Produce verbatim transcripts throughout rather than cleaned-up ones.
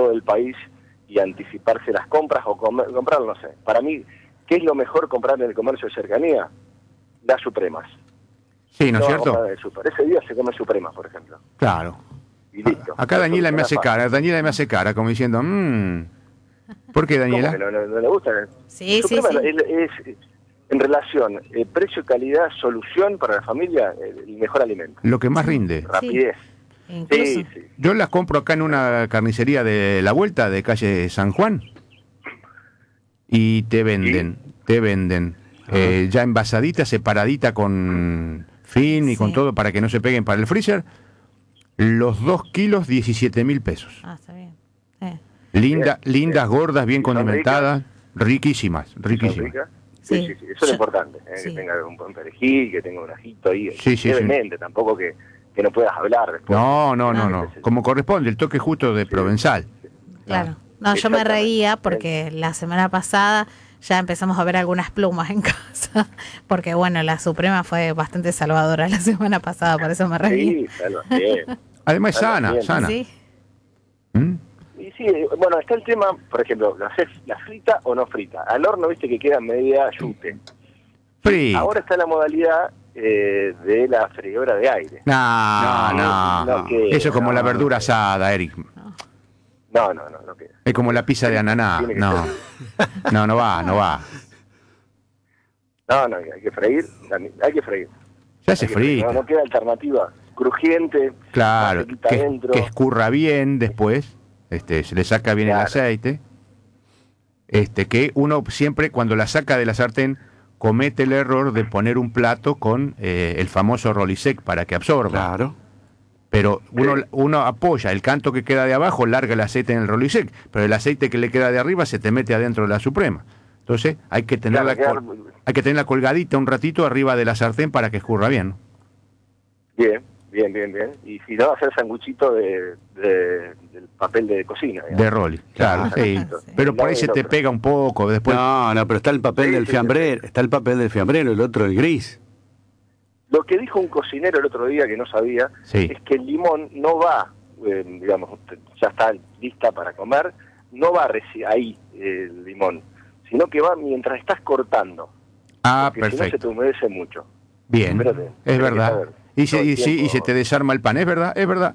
todo el país y anticiparse las compras o comer, comprar, no sé. Para mí, ¿qué es lo mejor comprar en el comercio de cercanía? Las Supremas. Sí, ¿no es No cierto? en el super. Ese día se come Supremas, por ejemplo. Claro. Y listo. Acá Daniela me hace fácil. cara, Daniela me hace cara, como diciendo, mmm. ¿Por qué, Daniela? ¿Cómo que no, no, no le gusta? Sí, sí, Suprema sí. Es, es, en relación eh, precio, calidad, solución para la familia, el, el mejor alimento. Lo que más rinde. Rapidez. Incluso. Sí, sí. Yo las compro acá en una carnicería de la vuelta de calle San Juan y te venden, ¿Sí? te venden eh, ya envasadita, separadita con fin y Sí. con todo para que no se peguen para el freezer, los dos kilos, diecisiete mil pesos. Ah, está bien. Sí. Linda, Bien, lindas, bien. gordas, bien ¿Y son condimentadas, riquísimas, riquísimas. ¿Son Sí, Sí. sí, sí, eso es lo importante, ¿eh? Sí. Que tenga un buen perejil, que tenga un ajito ahí, Sí, sí, levemente, sí. Tampoco que, que no puedas hablar después. No, no, no, Ah. no, como corresponde, el toque justo de Sí. provenzal. Claro. No, yo me reía porque la semana pasada ya empezamos a ver algunas plumas en casa, porque bueno, la Suprema fue bastante salvadora la semana pasada, por eso me reí. Sí, salva bien. Además es Salva sana, bien. sana. Sí. ¿Mm? Y sí, bueno, está el tema, por ejemplo, ¿la haces la frita o no frita? Al horno, viste que queda media yute. Frita. Ahora está la modalidad eh, de la freidora de aire. No, no, no, no. que- Eso es como no, la verdura no. asada, Eric. No, no, no, no queda. Es como la pizza de ananá. Tiene que No, ser- no, no va, no va. No, no, hay que freír, hay que freír. Se hace Hay que freír, No, frita. no queda alternativa. Crujiente, Claro, mantequita que, adentro. que escurra bien después, este, se le saca bien Claro. el aceite. Este, que uno siempre cuando la saca de la sartén comete el error de poner un plato con eh, el famoso rolisec para que absorba. Claro. Pero uno, Sí. uno apoya el canto que queda de abajo, larga el aceite en el rolisec, pero el aceite que le queda de arriba se te mete adentro de la Suprema. Entonces hay que tenerla Claro, col- queda- hay que tenerla colgadita un ratito arriba de la sartén para que escurra bien. Bien, bien, bien, bien. Y si no, hacer sanguchito de, de- del papel de cocina. digamos. De roli, claro, Claro. sí. Sí. Pero por ahí El se lado te del otro. pega un poco, después No, no, pero está el papel Sí, del sí, fiambrero, está el papel del fiambrero, el otro el gris. Lo que dijo un cocinero el otro día que no sabía Sí. es que el limón no va, eh, digamos, ya está lista para comer, no va reci- ahí eh, el limón, sino que va mientras estás cortando. Ah, Porque si no se te perfecto. humedece mucho. Bien, Espérate, es tenés que verdad. saber. Y, se, Todo el y, sí, y tiempo- se te desarma el pan, es verdad, es verdad.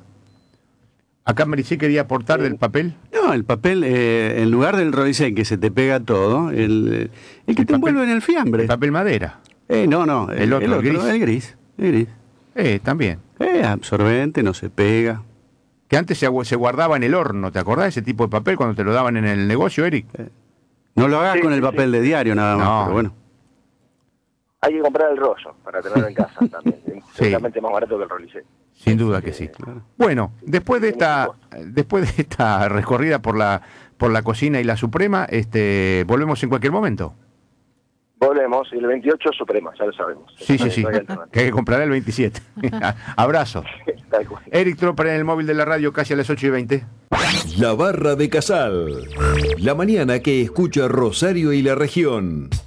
Acá Maricé quería aportar Sí. del papel. No, el papel, eh, en lugar del rolisec que se te pega todo, el, el que El te papel- envuelve en el fiambre. El papel madera. Eh, no, no, el, El otro, el gris. el gris. El gris. Eh, también. Eh, absorbente, no se pega. Que antes se, agu- se guardaba en el horno, ¿te acordás de ese tipo de papel cuando te lo daban en el negocio, Eric? No lo hagas Sí, con el sí, papel sí. de diario nada más, No. pero bueno. Hay que comprar el rollo para tenerlo en casa también. Es Sí. seguramente más barato que el rolicé. Sin duda que sí. Claro. Bueno, después de Tiene esta, su después de esta recorrida por la, por la cocina y la Suprema, este, volvemos en cualquier momento. Volvemos, y el veintiocho Suprema, ya lo sabemos. Sí, sí, No sí. hay alternativa. Que hay que comprar el veintisiete. Abrazo. Tal cual. Eric Tropper en el móvil de la radio, casi a las ocho y veinte. La Barra de Casal. La mañana que escucha Rosario y la región.